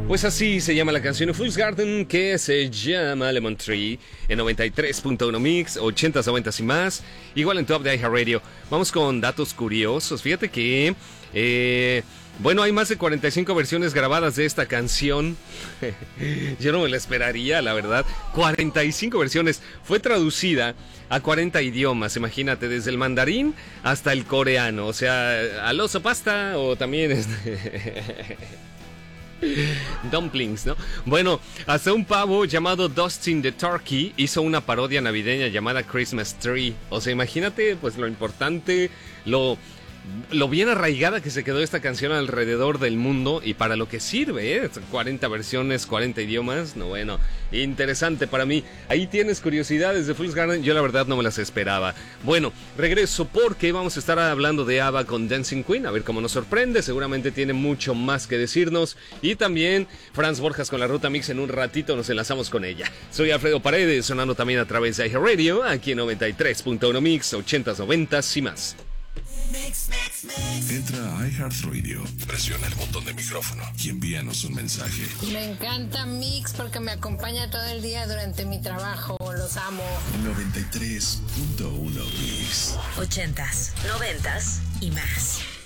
Pues así se llama la canción de Fool's Garden, que se llama Lemon Tree, en 93.1 Mix, 80s, 90s y más, igual en Top de iHeartRadio. Vamos con datos curiosos. Fíjate que, bueno, hay más de 45 versiones grabadas de esta canción. Yo no me la esperaría, la verdad. 45 versiones. Fue traducida a 40 idiomas, imagínate, desde el mandarín hasta el coreano. O sea, al oso pasta o también dumplings, ¿no? Bueno, hasta un pavo llamado Dustin the Turkey hizo una parodia navideña llamada Christmas Tree. O sea, imagínate, pues lo importante, lo bien arraigada que se quedó esta canción alrededor del mundo y para lo que sirve, ¿eh? 40 versiones, 40 idiomas, no, bueno, interesante para mí. Ahí tienes curiosidades de Fool's Garden, yo la verdad no me las esperaba. Bueno, regreso porque vamos a estar hablando de ABBA con Dancing Queen, a ver cómo nos sorprende, seguramente tiene mucho más que decirnos. Y también Franz Borjas con la Ruta Mix, en un ratito nos enlazamos con ella. Soy Alfredo Paredes, sonando también a través de iHeartRadio, aquí en 93.1 Mix, 80s, 90s y más. Entra a iHeartRadio, presiona el botón de micrófono y envíanos un mensaje. Me encanta Mix porque me acompaña todo el día durante mi trabajo. Los amo. 93.1 Mix. 80s, 90s y más.